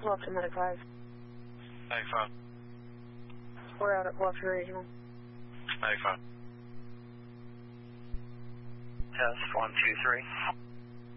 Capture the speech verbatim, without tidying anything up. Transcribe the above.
Wellfleet Medic five. ninety-five. We're out at Wellfleet Regional. ninety-five. Test one, two, three.